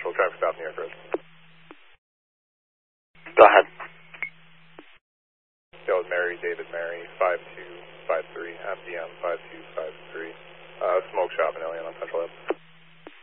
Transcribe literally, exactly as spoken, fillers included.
Central traffic south New York Road. Go ahead. That was Mary, David, Mary, five two five three, M D M five